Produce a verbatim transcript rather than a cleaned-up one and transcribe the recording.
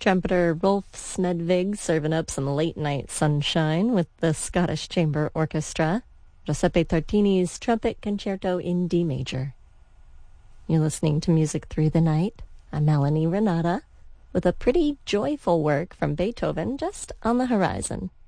Trumpeter Rolf Smedvig serving up some late-night sunshine with the Scottish Chamber Orchestra, Giuseppe Tartini's Trumpet Concerto in D major. You're listening to Music Through the Night. I'm Melanie Renata, with a pretty joyful work from Beethoven just on the horizon.